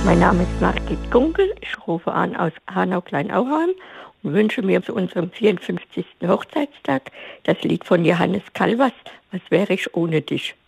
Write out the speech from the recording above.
Mein Name ist Margit Gunkel, ich rufe an aus Hanau-Kleinauheim und wünsche mir zu unserem 54. Hochzeitstag das Lied von Johannes Calvas, Was wäre ich ohne dich?